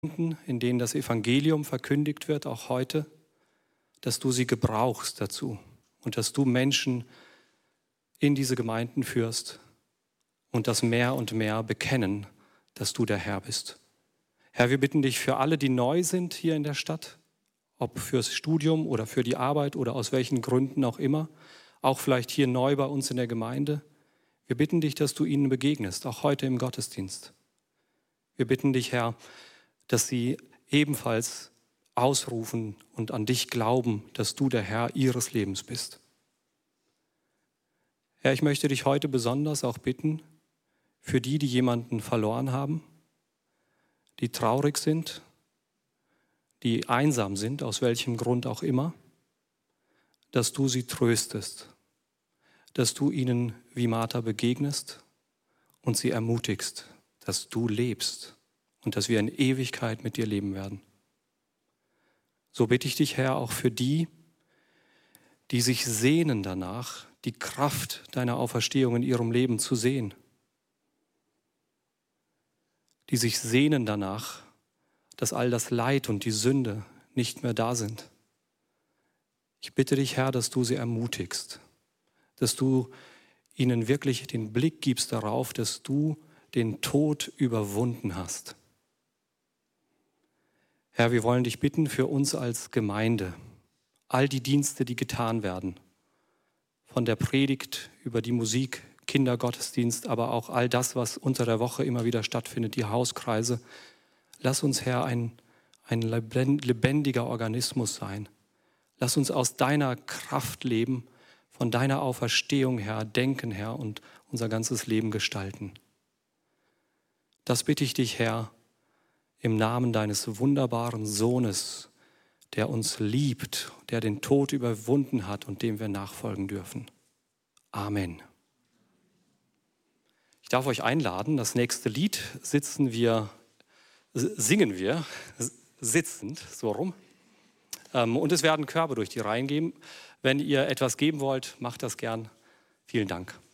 in denen das Evangelium verkündigt wird, auch heute, dass du sie gebrauchst dazu und dass du Menschen in diese Gemeinden führst und das mehr und mehr bekennen, dass du der Herr bist. Herr, wir bitten dich für alle, die neu sind hier in der Stadt, ob fürs Studium oder für die Arbeit oder aus welchen Gründen auch immer, auch vielleicht hier neu bei uns in der Gemeinde. Wir bitten dich, dass du ihnen begegnest, auch heute im Gottesdienst. Wir bitten dich, Herr, dass sie ebenfalls ausrufen und an dich glauben, dass du der Herr ihres Lebens bist. Herr, ich möchte dich heute besonders auch bitten, für die, die jemanden verloren haben, die traurig sind, die einsam sind, aus welchem Grund auch immer, dass du sie tröstest, dass du ihnen wie Martha begegnest und sie ermutigst, dass du lebst und dass wir in Ewigkeit mit dir leben werden. So bitte ich dich, Herr, auch für die, die sich sehnen danach, die Kraft deiner Auferstehung in ihrem Leben zu sehen, die sich sehnen danach, dass all das Leid und die Sünde nicht mehr da sind. Ich bitte dich, Herr, dass du sie ermutigst, dass du ihnen wirklich den Blick gibst darauf, dass du den Tod überwunden hast. Herr, wir wollen dich bitten für uns als Gemeinde, all die Dienste, die getan werden, von der Predigt über die Musik, Kindergottesdienst, aber auch all das, was unter der Woche immer wieder stattfindet, die Hauskreise. Lass uns, Herr, ein lebendiger Organismus sein. Lass uns aus deiner Kraft leben, von deiner Auferstehung her denken, Herr, und unser ganzes Leben gestalten. Das bitte ich dich, Herr, im Namen deines wunderbaren Sohnes, der uns liebt, der den Tod überwunden hat und dem wir nachfolgen dürfen. Amen. Ich darf euch einladen, das nächste Lied singen wir sitzend, so rum. Und es werden Körbe durch die Reihen gehen. Wenn ihr etwas geben wollt, macht das gern. Vielen Dank.